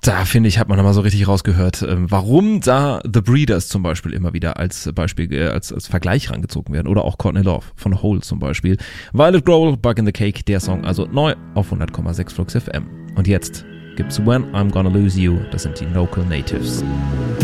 Da finde ich, hat man nochmal so richtig rausgehört, warum da The Breeders zum Beispiel immer wieder als Beispiel, als Vergleich rangezogen werden. Oder auch Courtney Love von Hole zum Beispiel. Violet Grohl, Bug in the Cake, der Song also neu auf 100,6 Flux FM. Und jetzt gibt's When I'm Gonna Lose You, das sind die Local Natives.